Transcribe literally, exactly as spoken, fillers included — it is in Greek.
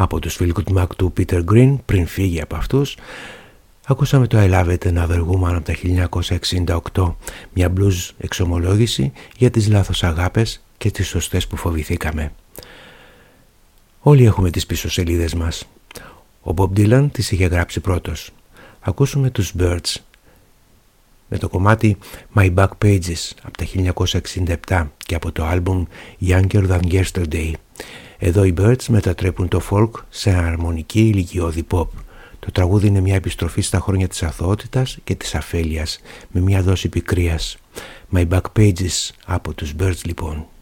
Από τους Fleetwood Mac του Peter Green, πριν φύγει από αυτούς, ακούσαμε το I Love It Another Woman από το χίλια εννιακόσια εξήντα οκτώ, μια blues εξομολόγηση για τις λάθος αγάπες και τις σωστές που φοβηθήκαμε. Όλοι έχουμε τις πίσω σελίδες μας. Ο Bob Dylan τις είχε γράψει πρώτος. Ακούσουμε τους Birds με το κομμάτι My Back Pages από το χίλια εννιακόσια εξήντα επτά και από το άλμπουμ Younger Than Yesterday. Εδώ οι Birds μετατρέπουν το folk σε αρμονική ηλικιώδη pop. Το τραγούδι είναι μια επιστροφή στα χρόνια της αθωότητας και της αφέλειας με μια δόση πικρίας. My Back Pages από τους Birds λοιπόν.